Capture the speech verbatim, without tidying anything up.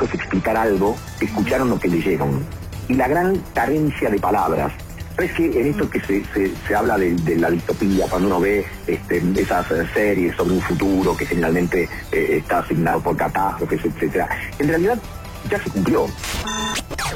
es explicar algo, escucharon lo que leyeron. Y la gran carencia de palabras. ¿Sabes qué? En esto que se, se, se habla de, de la distopía, cuando uno ve este, esas series sobre un futuro que generalmente eh, está asignado por catástrofes, etcétera, en realidad ya se cumplió.